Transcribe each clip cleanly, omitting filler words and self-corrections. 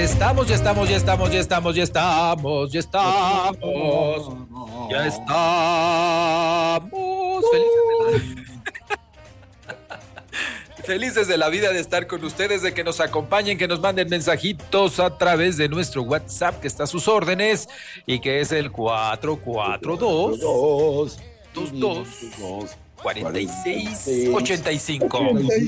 estamos. Felices de la vida de estar con ustedes, de que nos acompañen, que nos manden mensajitos a través de nuestro WhatsApp, que está a sus órdenes, y que es el 442 22 46 85.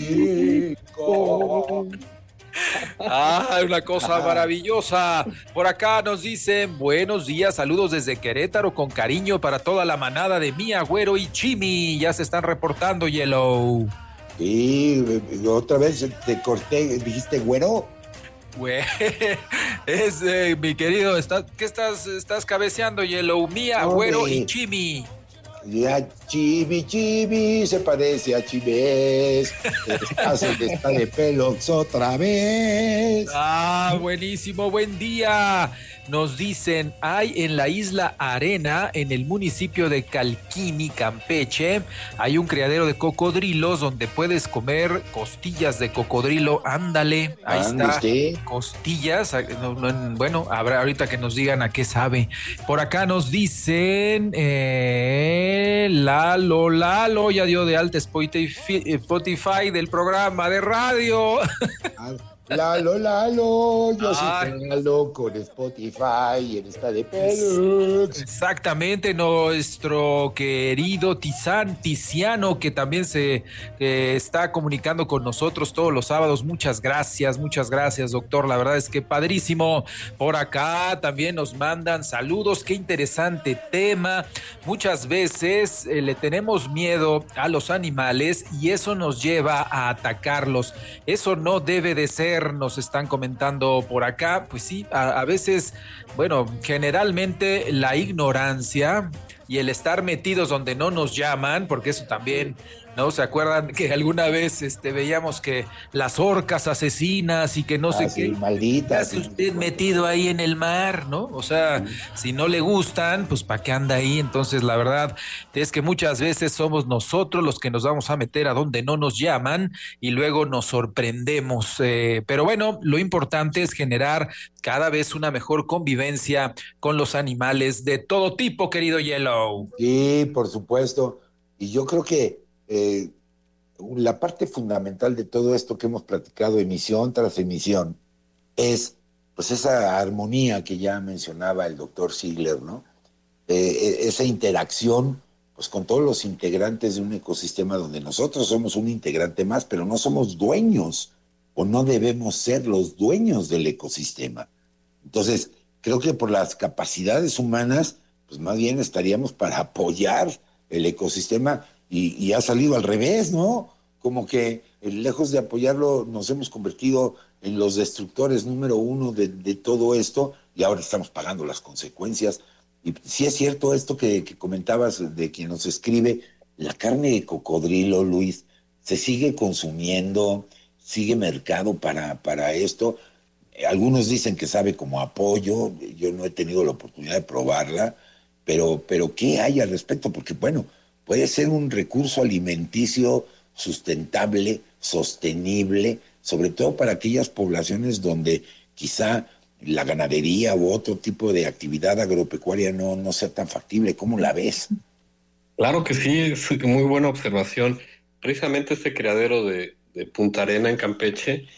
Ah, una cosa maravillosa. Por acá nos dicen buenos días, saludos desde Querétaro con cariño para toda la manada de Mía, Güero y Chimi. Ya se están reportando, Yellow. Sí, otra vez te corté, dijiste güero. Güey, es mi querido, ¿qué estás cabeceando, Yellow? Mía, Güero y Chimi. Ya Chibi se parece a Chibes. Está de pelox otra vez. Ah, buenísimo, buen día. Nos dicen, hay en la isla Arena, en el municipio de Calquini, Campeche, hay un criadero de cocodrilos donde puedes comer costillas de cocodrilo. Ándale, ahí está. ¿Usted? Costillas. Bueno, habrá ahorita que nos digan a qué sabe. Por acá nos dicen, Lalo, ya dio de alta Spotify del programa de radio. Lalo, yo soy Lalo con Spotify y en esta de Pelux. Exactamente, nuestro querido Tiziano, que también se está comunicando con nosotros todos los sábados. Muchas gracias, doctor. La verdad es que padrísimo. Por acá también nos mandan saludos. Qué interesante tema. Muchas veces le tenemos miedo a los animales y eso nos lleva a atacarlos. Eso no debe de ser. Nos están comentando por acá, pues sí, a veces, bueno, generalmente la ignorancia y el estar metidos donde no nos llaman, porque eso también, ¿no? ¿Se acuerdan que alguna vez veíamos que las orcas asesinas y que no sé qué? Malditas. ¿Qué hace usted metido ahí en el mar, no? O sea, si no le gustan, pues ¿para qué anda ahí? Entonces, la verdad es que muchas veces somos nosotros los que nos vamos a meter a donde no nos llaman y luego nos sorprendemos. Pero bueno, lo importante es generar cada vez una mejor convivencia con los animales de todo tipo, querido Yellow. Sí, por supuesto. Y yo creo que la parte fundamental de todo esto que hemos platicado emisión tras emisión es pues esa armonía que ya mencionaba el doctor Ziegler, ¿no? Esa interacción pues con todos los integrantes de un ecosistema donde nosotros somos un integrante más, pero no somos dueños o no debemos ser los dueños del ecosistema. Entonces, creo que por las capacidades humanas, pues más bien estaríamos para apoyar el ecosistema y ha salido al revés, ¿no? Como que lejos de apoyarlo nos hemos convertido en los destructores número uno de todo esto y ahora estamos pagando las consecuencias. Y sí es cierto esto que comentabas de quien nos escribe, la carne de cocodrilo, Luis, se sigue consumiendo, sigue mercado para esto. Algunos dicen que sabe como a pollo, yo no he tenido la oportunidad de probarla, pero ¿qué hay al respecto? Porque bueno, puede ser un recurso alimenticio sustentable, sostenible, sobre todo para aquellas poblaciones donde quizá la ganadería u otro tipo de actividad agropecuaria no sea tan factible. ¿Cómo la ves? Claro que sí, es muy buena observación. Precisamente este criadero de Punta Arena en Campeche